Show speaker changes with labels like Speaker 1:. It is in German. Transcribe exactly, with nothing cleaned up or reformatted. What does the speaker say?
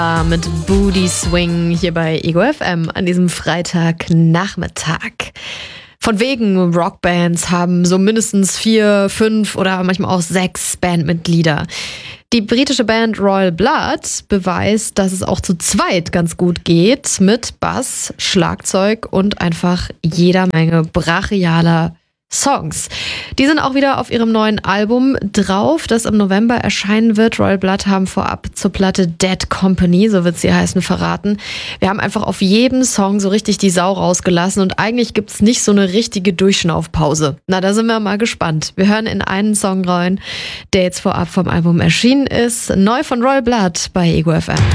Speaker 1: Mit Booty Swing hier bei Ego F M an diesem Freitagnachmittag. Von wegen Rockbands haben so mindestens vier, fünf oder manchmal auch sechs Bandmitglieder. Die britische Band Royal Blood beweist, dass es auch zu zweit ganz gut geht mit Bass, Schlagzeug und einfach jeder Menge brachialer Songs. Die sind auch wieder auf ihrem neuen Album drauf, das im November erscheinen wird. Royal Blood haben vorab zur Platte Dead Company, so wird sie heißen, verraten. Wir haben einfach auf jedem Song so richtig die Sau rausgelassen und eigentlich gibt's nicht so eine richtige Durchschnaufpause. Na, da sind wir mal gespannt. Wir hören in einen Song rein, der jetzt vorab vom Album erschienen ist. Neu von Royal Blood bei Ego F M.